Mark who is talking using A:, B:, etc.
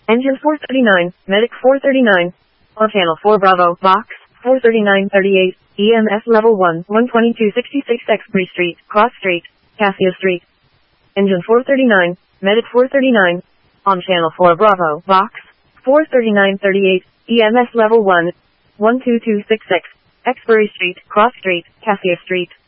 A: Engine 439, Medic 439. On channel 4 Bravo, Box 43938, EMS level 1, 12266 Exbury Street, Cross Street, Cassia Street. Engine 439, Medic 439. On channel 4 Bravo, Box 43938, EMS level 1, 12266, Exbury Street, Cross Street, Cassia Street.